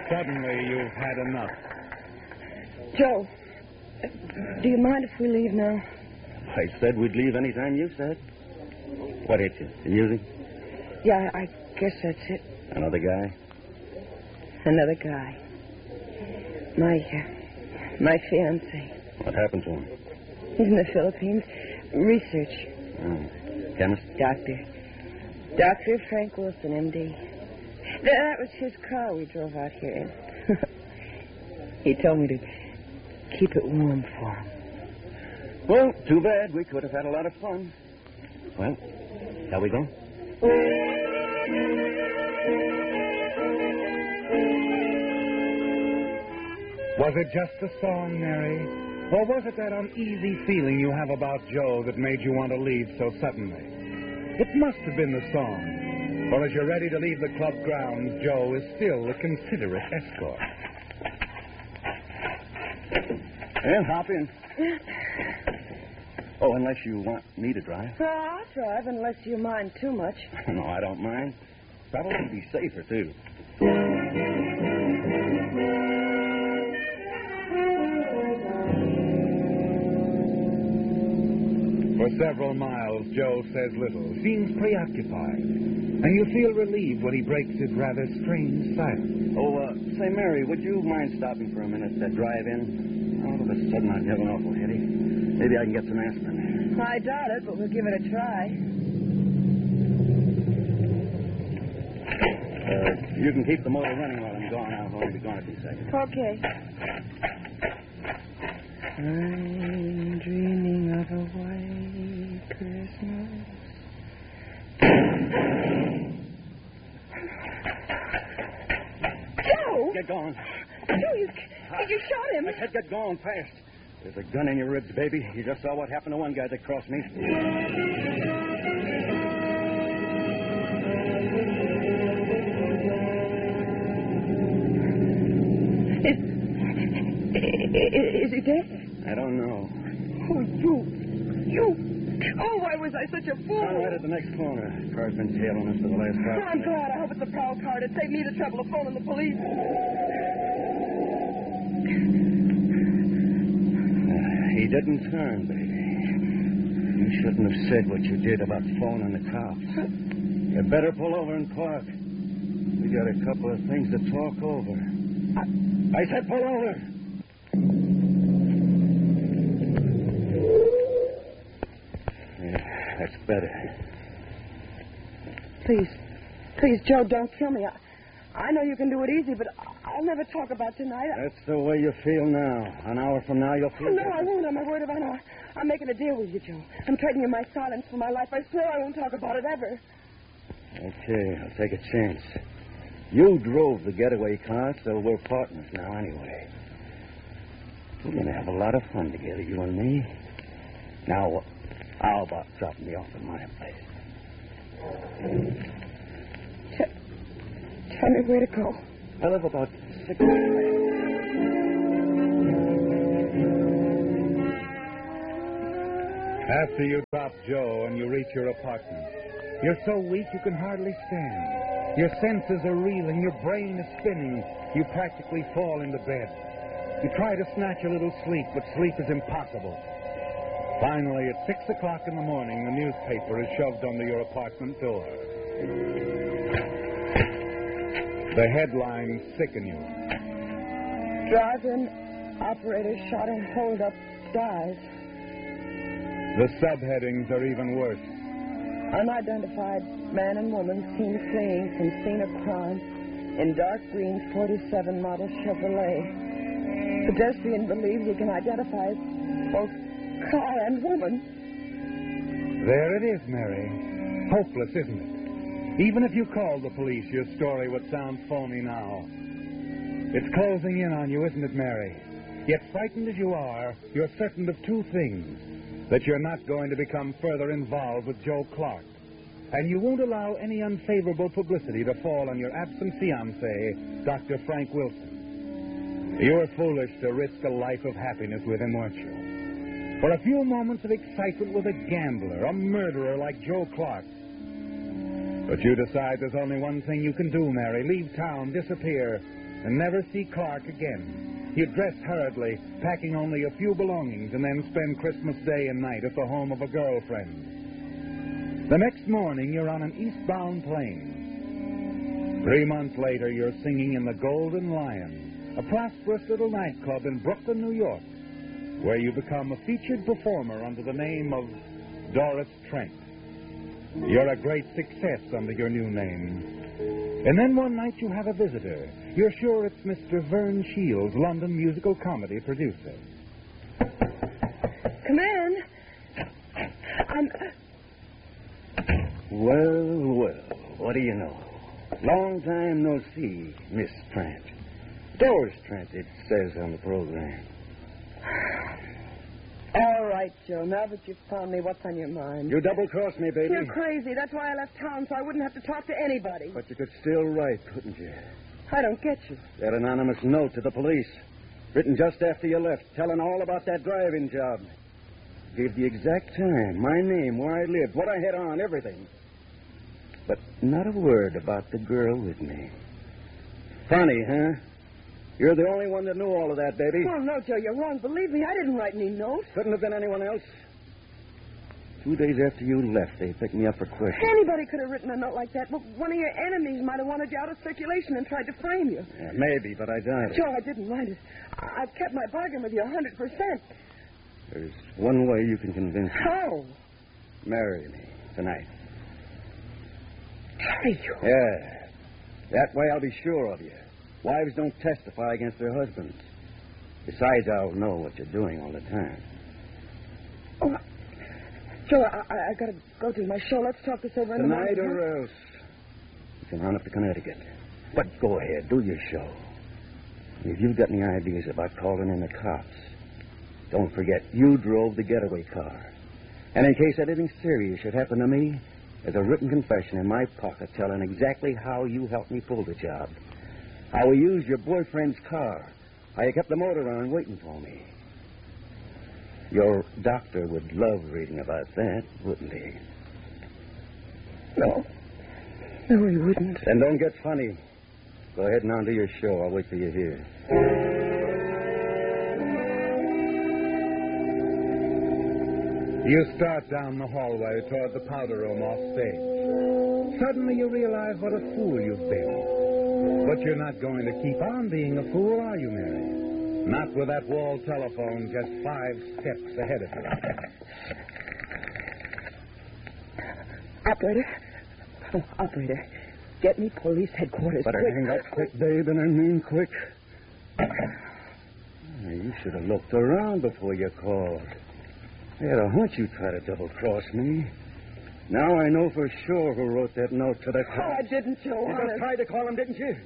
Suddenly, you've had enough. Joe, do you mind if we leave now? I said we'd leave any time you said. What hit you? The music? Yeah, I guess that's it. Another guy? Another guy. My fiancé. What happened to him? He's in the Philippines. Research. Oh. Chemist? Doctor. Dr. Frank Wilson, M.D. That was his car we drove out here in. He told me to keep it warm for him. Well, too bad. We could have had a lot of fun. Well, shall we go? Was it just a song, Mary? Or was it that uneasy feeling you have about Joe that made you want to leave so suddenly? It must have been the song. For as you're ready to leave the club grounds, Joe is still a considerate escort. Well, hop in. Oh, unless you want me to drive. Well, I'll drive unless you mind too much. No, I don't mind. Probably be safer, too. For several miles, Joe says little, seems preoccupied, and you feel relieved when he breaks his rather strange silence. Oh, say, Mary, would you mind stopping for a minute to drive in? All of a sudden, I have an awful headache. Maybe I can get some aspirin. I doubt it, but we'll give it a try. You can keep the motor running while I'm gone. I'll only be gone a few seconds. Okay. I'm dreaming of a white Christmas. Joe! Get going. Joe, you shot him. I said get going fast. There's a gun in your ribs, baby. You just saw what happened to one guy that crossed me. Is he dead? I don't know. Oh, you. Oh, why was I such a fool? I'm right at the next corner. Car's been tailing us for the last 5 minutes. I'm glad. I hope it's a prowl car to save me the trouble of phoning the police. He didn't turn, baby. You shouldn't have said what you did about phoning the cops. You better pull over and park. We got a couple of things to talk over. I said pull over. Yeah, that's better. Please, Joe, don't kill me. I know you can do it easy, but I'll never talk about tonight. That's the way you feel now. An hour from now, you'll feel No, different. I won't. On my word of honor. I'm making a deal with you, Joe. I'm trading you my silence for my life. I swear I won't talk about it ever. Okay, I'll take a chance. You drove the getaway car, so we're partners now anyway. We're going to have a lot of fun together, you and me. Now, how about dropping me off at my place? Tell me where to go. I live about 6 minutes away. After you drop Joe and you reach your apartment, you're so weak you can hardly stand. Your senses are reeling, your brain is spinning. You practically fall into bed. You try to snatch a little sleep, but sleep is impossible. Finally, at 6 o'clock in the morning, the newspaper is shoved under your apartment door. The headlines sicken you. Driver-in, operator shot and hold up, dies. The subheadings are even worse. Unidentified man and woman seen fleeing from scene of crime in dark green 47 model Chevrolet. Pedestrian believes he can identify both car and woman. There it is, Mary. Hopeless, isn't it? Even if you called the police, your story would sound phony now. It's closing in on you, isn't it, Mary? Yet frightened as you are, you're certain of two things. That you're not going to become further involved with Joe Clark. And you won't allow any unfavorable publicity to fall on your absent fiancé, Dr. Frank Wilson. You were foolish to risk a life of happiness with him, weren't you? For a few moments of excitement with a gambler, a murderer like Joe Clark. But you decide there's only one thing you can do, Mary. Leave town, disappear, and never see Clark again. You dress hurriedly, packing only a few belongings, and then spend Christmas Day and night at the home of a girlfriend. The next morning, you're on an eastbound plane. 3 months later, you're singing in the Golden Lion, a prosperous little nightclub in Brooklyn, New York, where you become a featured performer under the name of Doris Trent. You're a great success under your new name. And then one night you have a visitor. You're sure it's Mr. Vern Shields, London musical comedy producer. Come in. Well, what do you know? Long time no see, Miss Trent. Doris Trent, it says on the program. All right, Joe. Now that you've found me, what's on your mind? You double-crossed me, baby. You're crazy. That's why I left town, so I wouldn't have to talk to anybody. But you could still write, couldn't you? I don't get you. That anonymous note to the police, written just after you left, telling all about that driving job. Gave the exact time, my name, where I lived, what I had on, everything. But not a word about the girl with me. Funny, huh? You're the only one that knew all of that, baby. Oh, no, Joe, you're wrong. Believe me, I didn't write any note. Couldn't have been anyone else. 2 days after you left, they picked me up for questioning. Anybody could have written a note like that, but one of your enemies might have wanted you out of circulation and tried to frame you. Yeah, maybe, but I doubt it. Joe, I didn't write it. I've kept my bargain with you 100%. There's one way you can convince me. How? Marry me tonight. Marry you? Yeah. That way I'll be sure of you. Wives don't testify against their husbands. Besides, I'll know what you're doing all the time. Oh, Joe, I gotta go to my show. Let's talk this over in the morning. Tonight or else you can run up to Connecticut. But go ahead, do your show. If you've got any ideas about calling in the cops, don't forget you drove the getaway car. And in case anything serious should happen to me, there's a written confession in my pocket telling exactly how you helped me pull the job. How we used your boyfriend's car. How you kept the motor on waiting for me. Your doctor would love reading about that, wouldn't he? No. No, he wouldn't. Then don't get funny. Go ahead and on to your show. I'll wait for you here. You start down the hallway toward the powder room off stage. Suddenly you realize what a fool you've been. But you're not going to keep on being a fool, are you, Mary? Not with that wall telephone just 5 steps ahead of you. Operator. Oh, operator. Get me police headquarters. Better quick. hang up quick, babe, and I mean quick. You should have looked around before you called. I had a hunch you'd try to double-cross me. Now I know for sure who wrote that note to the cops. Oh, I didn't, Joe. You just tried to call him, didn't you?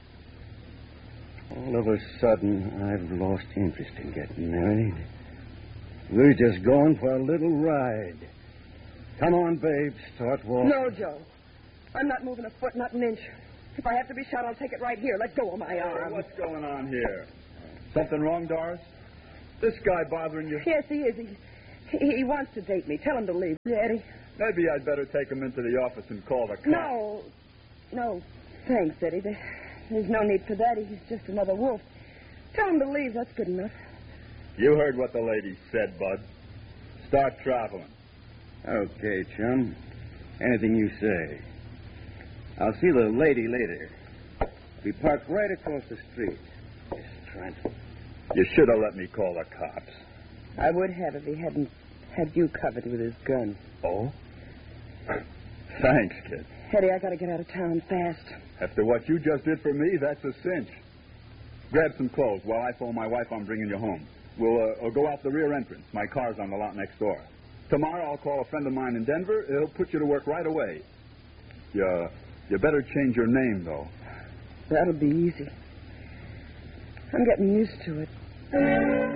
All of a sudden, I've lost interest in getting married. We're just going for a little ride. Come on, babe, start walking. No, Joe. I'm not moving a foot, not an inch. If I have to be shot, I'll take it right here. Let go of my arm. What's going on here? Something wrong, Doris? This guy bothering you? Yes, he is. He wants to date me. Tell him to leave. Eddie. Maybe I'd better take him into the office and call the cops. No. Thanks, Eddie. There's no need for that. He's just another wolf. Tell him to leave. That's good enough. You heard what the lady said, Bud. Start traveling. Okay, chum. Anything you say. I'll see the lady later. We park right across the street. Miss Trent. You should have let me call the cops. I would have if he hadn't had you covered with his gun. Oh? Thanks, kid. Eddie, I gotta get out of town fast. After what you just did for me, that's a cinch. Grab some clothes while I phone my wife I'm bringing you home. We'll go out the rear entrance. My car's on the lot next door. Tomorrow I'll call a friend of mine in Denver. He'll put you to work right away. You better change your name, though. That'll be easy. I'm getting used to it.